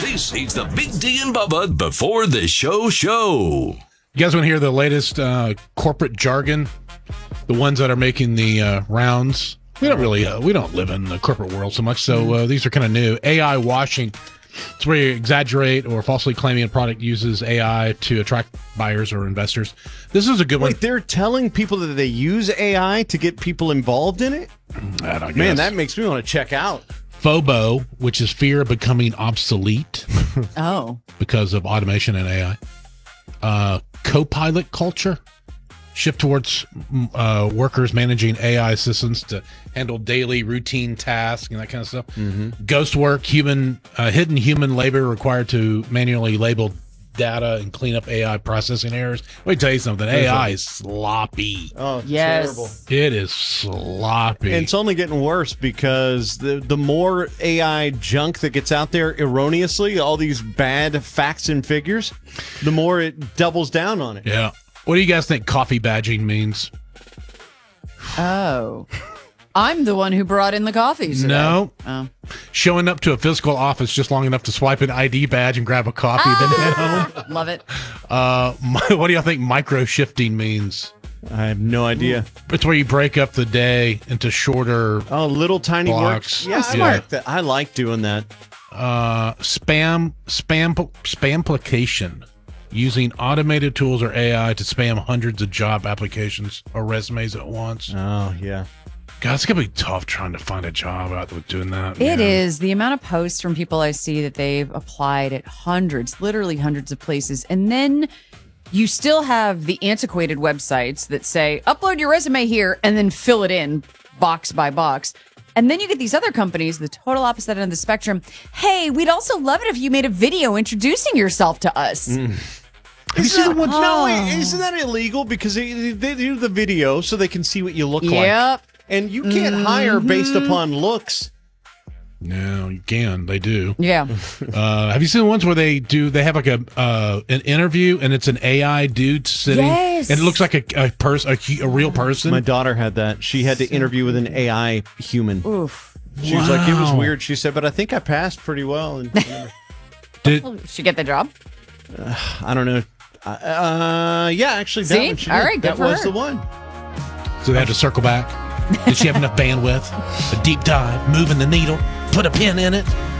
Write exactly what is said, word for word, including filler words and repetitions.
This is the Big D and Bubba Before the Show show. You guys want to hear the latest uh, corporate jargon? The ones that are making the uh, rounds. We don't really, uh, we don't live in the corporate world so much, so uh, these are kind of new. A I washing. It's where you exaggerate or falsely claiming a product uses A I to attract buyers or investors. This is a good Wait, one. they're telling people that they use A I to get people involved in it? I don't Man, guess. that makes me want to check out. FOBO, which is fear of becoming obsolete Oh. because of automation and A I. Uh, co-pilot culture. Shift towards uh, workers managing A I assistants to handle daily routine tasks and that kind of stuff. Mm-hmm. Ghost work, human, uh, hidden human labor required to manually label data and clean up A I processing errors. Let me tell you something. A I is sloppy. Oh, it's Yes. terrible. It is sloppy. And it's only getting worse because the the more A I junk that gets out there erroneously, all these bad facts and figures, the more it doubles down on it. yeah. What do you guys think coffee badging means? Oh. I'm the one who brought in the coffees today. No. Oh. Showing up to a physical office just long enough to swipe an I D badge and grab a coffee, then head home. Love it. Uh, what do y'all think micro shifting means? I have no idea. It's where you break up the day into shorter Oh, little tiny blocks. works. Yeah, I Yeah. like that. I like doing that. Uh, spam, spam, spamplication. Using automated tools or A I to spam hundreds of job applications or resumes at once. Oh, yeah. God, it's going to be tough trying to find a job out with doing that. It man. is. The amount of posts from people I see that they've applied at hundreds, literally hundreds of places. And then you still have the antiquated websites that say, upload your resume here and then fill it in box by box. And then you get these other companies, the total opposite end of the spectrum. Hey, we'd also love it if you made a video introducing yourself to us. Have you seen the ones? No, wait, isn't that illegal? Because they, they do the video so they can see what you look like. Yep. And you can't hire based upon looks. No, you can. They do. Yeah. Uh, have you seen the ones where they do? They have like a uh, an interview, and it's an A I dude sitting, Yes. and it looks like a a person, a, hu- a real person. My daughter had that. She had to interview with an A I human. Oof. She was like, it was Wow. weird. She said, but I think I passed pretty well. And Did, Should get the job. I don't know. Uh, yeah, actually, that See? one she All did. right, good that for was her. the one. so they had to circle back. Did she have enough bandwidth? A deep dive, moving the needle, put a pin in it.